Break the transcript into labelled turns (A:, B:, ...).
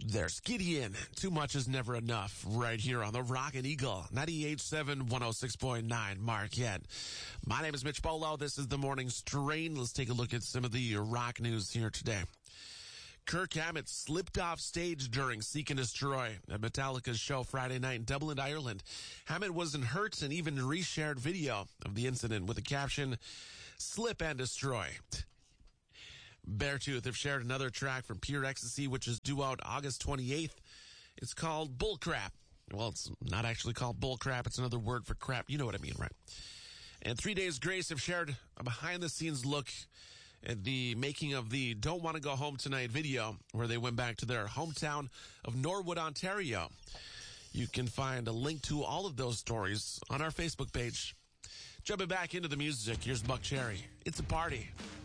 A: There's Gideon. Too much is never enough. Right here on the Rockin' Eagle, 98.7, 106.9 Marquette. My name is Mitch Bolo. This is the Morning Strain. Let's take a look at some of the rock news here today. Kirk Hammett slipped off stage during Seek and Destroy at Metallica's show Friday night in Dublin, Ireland. Hammett wasn't hurt and even reshared video of the incident with the caption, "Slip and Destroy." Beartooth have shared another track from Pure Ecstasy, which is due out August 28th. It's called Bullcrap. Well, it's not actually called Bullcrap. It's another word for crap. You know what I mean, right? And 3 Days Grace have shared a behind-the-scenes look at the making of the Don't Want to Go Home Tonight video, where they went back to their hometown of Norwood, Ontario. You can find a link to all of those stories on our Facebook page. Jumping back into the music, here's Buck Cherry. It's a party.